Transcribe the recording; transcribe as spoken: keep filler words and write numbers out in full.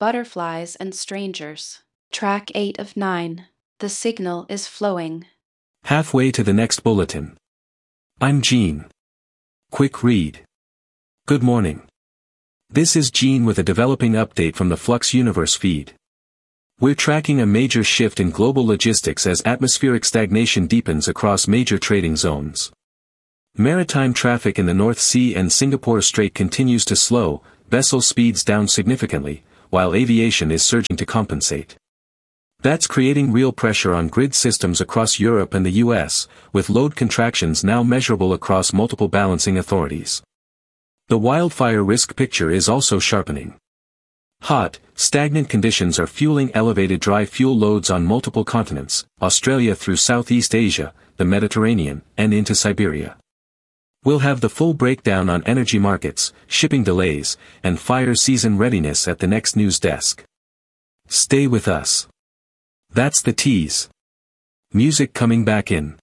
Butterflies and Strangers. Track eight of nine. The signal is flowing. Halfway to the next bulletin. I'm Gene. Quick read. Good morning. This is Gene with a developing update from the Flux Universe feed. We're tracking a major shift in global logistics as atmospheric stagnation deepens across major trading zones. Maritime traffic in the North Sea and Singapore Strait continues to slow, vessel speeds down significantly, while aviation is surging to compensate. That's creating real pressure on grid systems across Europe and the U S, with load contractions now measurable across multiple balancing authorities. The wildfire risk picture is also sharpening. Hot, stagnant conditions are fueling elevated dry fuel loads on multiple continents, Australia through Southeast Asia, the Mediterranean, and into Siberia. We'll have the full breakdown on energy markets, shipping delays, and fire season readiness at the next news desk. Stay with us. That's the tease. Music coming back in.